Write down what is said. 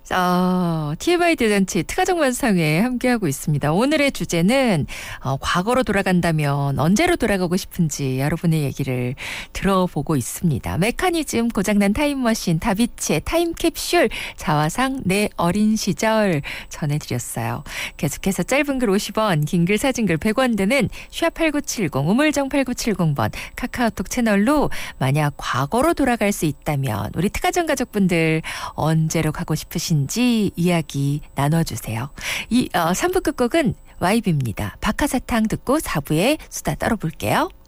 TMI 대잔치 특가정만상회 함께하고 있습니다. 오늘의 주제는 과거로 돌아간다면 언제로 돌아가고 싶은지 여러분의 얘기를 들어보고 있습니다. 메커니즘, 고장난 타임머신, 다비치의 타임캡슐, 자화상 내 어린 시절 전해드렸어요. 계속해서 짧은 글 50원, 긴 글 사진글 100원 드는 #8970 우물정 8970번 카카오톡 채널로 만약 과거로 돌아갈 수 있다면 우리 특가정 가족분들 언제로 가고 싶으신지 이야기 나눠주세요. 3부 끝곡은 YB입니다. 박하사탕 듣고 4부에 수다 떨어볼게요.